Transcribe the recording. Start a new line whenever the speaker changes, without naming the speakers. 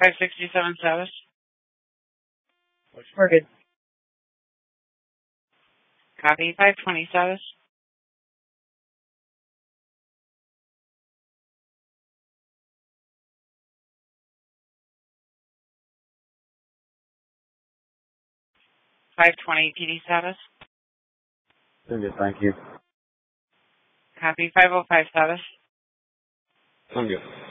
567 status.
We're good.
Copy. 520 status. PD status.
Doing good, thank you.
Copy. 505 status.
I'm good.